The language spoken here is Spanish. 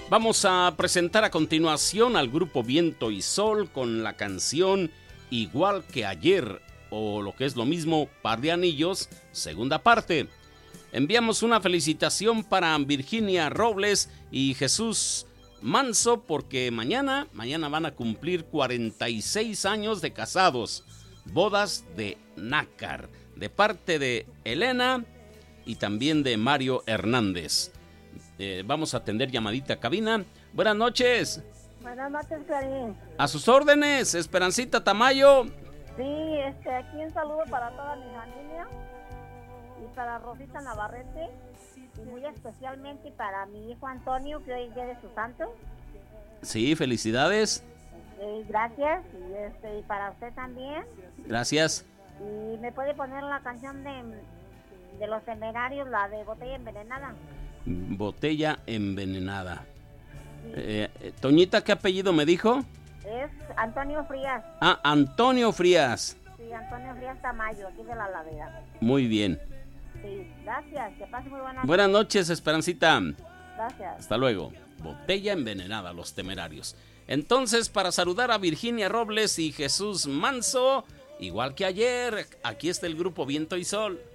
Vamos a presentar a continuación al grupo Viento y Sol con la canción Igual que ayer, o lo que es lo mismo, Par de Anillos, segunda parte. Enviamos una felicitación para Virginia Robles y Jesús Manso porque mañana van a cumplir 46 años de casados. Bodas de nácar, de parte de Elena y también de Mario Hernández. Vamos a atender llamadita a cabina. Buenas noches. Buenas noches, Clarín. A sus órdenes, Esperancita Tamayo. Sí, aquí un saludo para toda mi familia y para Rosita Navarrete y muy especialmente para mi hijo Antonio, que hoy es día de su santo. Sí, felicidades. Gracias, y para usted también. Gracias. Y me puede poner la canción de los Temerarios, la de Botella Envenenada. Botella Envenenada. Sí. Toñita, ¿qué apellido me dijo? Es Antonio Frías. Ah, Antonio Frías. Sí, Antonio Frías Tamayo, aquí de La Alameda. Muy bien. Sí, gracias, que pase muy buenas noches. Buenas noches, Esperancita. Gracias. Hasta luego. Botella Envenenada, los Temerarios. Entonces, para saludar a Virginia Robles y Jesús Manso, igual que ayer, aquí está el grupo Viento y Sol.